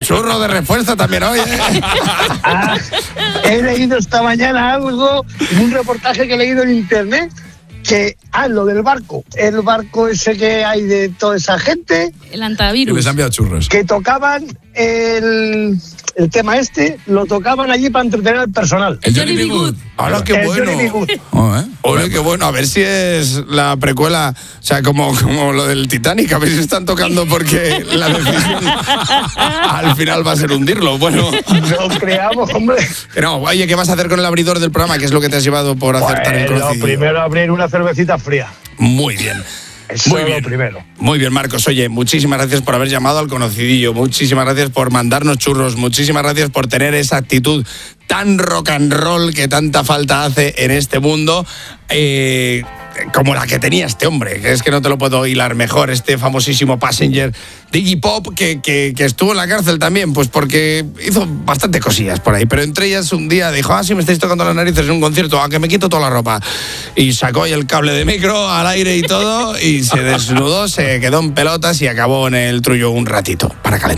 churro de refuerzo también hoy, ¿eh? He leído esta mañana algo, un reportaje que he leído en internet, que, lo del barco, el barco ese que hay de toda esa gente. El antivirus. Que les han enviado churros. Que tocaban el tema lo tocaban allí para entretener al personal. El Johnny B. Good. ¡Hala, qué bueno! Johnny B. Good. Oye, qué bueno. A ver si es la precuela, o sea, como lo del Titanic, a ver si están tocando porque la decisión al final va a ser hundirlo. Bueno. No creamos, hombre. No, oye, ¿qué vas a hacer con el abridor del programa? ¿Qué es lo que te has llevado por acertar el Lo conocidillo? primero, abrir una cervecita fría. Muy bien. Eso Muy es bien. lo primero. Muy bien, Marcos. Oye, muchísimas gracias por haber llamado al conocidillo. Muchísimas gracias por mandarnos churros. Muchísimas gracias por tener esa actitud tan rock and roll que tanta falta hace en este mundo. Como la que tenía este hombre, que es que no te lo puedo hilar mejor, este famosísimo Passenger de Iggy Pop, que estuvo en la cárcel también, pues porque hizo bastante cosillas por ahí, pero entre ellas un día dijo, si me estáis tocando las narices en un concierto, que me quito toda la ropa, y sacó ahí el cable de micro al aire y todo, y se desnudó, se quedó en pelotas y acabó en el trullo un ratito, para calentar.